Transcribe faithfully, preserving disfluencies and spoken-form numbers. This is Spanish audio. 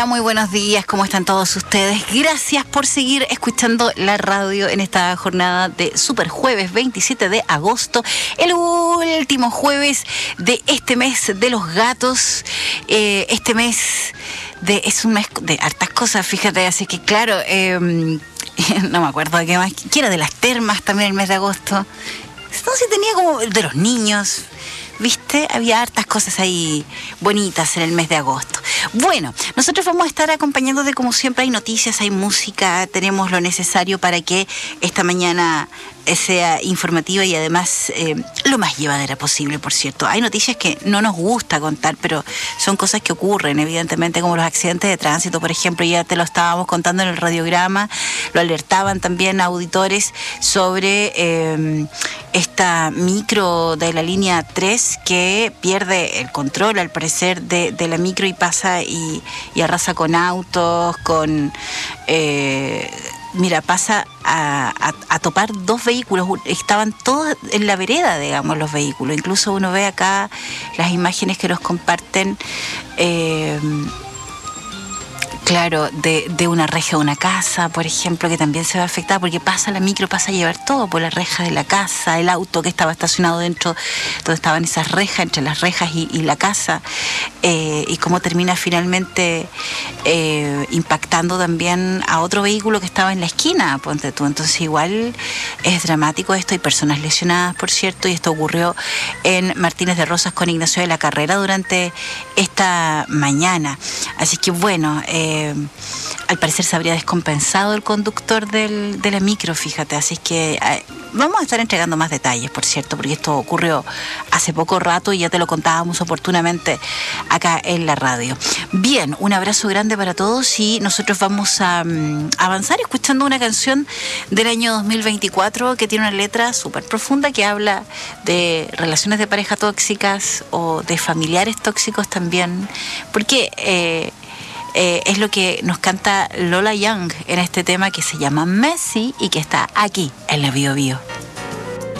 Muy buenos días, ¿cómo están todos ustedes? Gracias por seguir escuchando la radio en esta jornada de Super Jueves veintisiete de agosto, el último jueves de este mes de los gatos. Eh, este mes de es un mes de hartas cosas, fíjate, así que claro, eh, no me acuerdo de qué más, que era de las termas también el mes de agosto. Entonces tenía como de los niños, ¿viste? Había hartas cosas ahí bonitas en el mes de agosto. Bueno, nosotros vamos a estar acompañándote como siempre. Hay noticias, hay música, tenemos lo necesario para que esta mañana sea informativa y además eh, lo más llevadera posible, por cierto. Hay noticias que no nos gusta contar, pero son cosas que ocurren, evidentemente, como los accidentes de tránsito, por ejemplo. Ya te lo estábamos contando en el radiograma, lo alertaban también auditores sobre eh, esta micro de la línea tres que pierde el control, al parecer, de, de la micro y pasa y, y arrasa con autos, con... Eh, Mira, pasa a, a, a topar dos vehículos, estaban todos en la vereda, digamos, los vehículos. Incluso uno ve acá las imágenes que nos comparten, eh, claro, de, de una reja de una casa, por ejemplo, que también se ve afectada porque pasa la micro, pasa a llevar todo por la reja de la casa, el auto que estaba estacionado dentro, donde estaban esas rejas, entre las rejas y, y la casa, eh, y cómo termina finalmente eh, impactando también a otro vehículo que estaba en la esquina, ponte tú. Entonces igual es dramático esto, hay personas lesionadas, por cierto, y esto ocurrió en Martínez de Rosas con Ignacio de la Carrera durante esta mañana. Así que bueno, eh, Eh, al parecer se habría descompensado el conductor del, de la micro, fíjate, así que eh, vamos a estar entregando más detalles, por cierto, porque esto ocurrió hace poco rato y ya te lo contábamos oportunamente acá en la radio. Bien, un abrazo grande para todos y nosotros vamos a um, avanzar escuchando una canción del año dos mil veinticuatro que tiene una letra súper profunda que habla de relaciones de pareja tóxicas o de familiares tóxicos también, porque... Eh, Eh, es lo que nos canta Lola Young en este tema que se llama Messi y que está aquí en la Bio Bio.